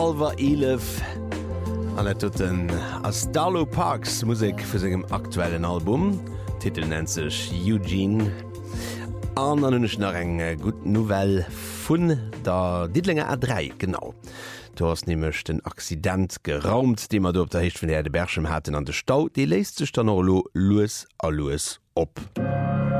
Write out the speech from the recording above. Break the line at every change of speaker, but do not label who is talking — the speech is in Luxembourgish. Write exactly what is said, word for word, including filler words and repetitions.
Alver elef an et den as Darlow Parks Musik fir segem aktuellen Album. Titel nennt sech Eugene. An an hunnech nach eng gut Novell vun der Diedlinger A drei genau. Du hast nämlich den Accident geraumt, den man du op der Hecht vun der de Bergchem hatten an de Stau, die leist sech dann lo Louis a Louis op.